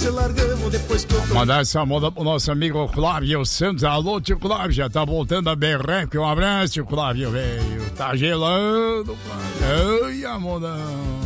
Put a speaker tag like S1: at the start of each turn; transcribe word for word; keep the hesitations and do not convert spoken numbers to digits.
S1: largamos depois que eu tô...
S2: Mandar essa moda pro nosso amigo Flávio Santos. Alô, tio Flávio, já tá voltando a berreque. Um abraço, tio Flávio, velho. Tá gelando, Flávio. Ai, a moda.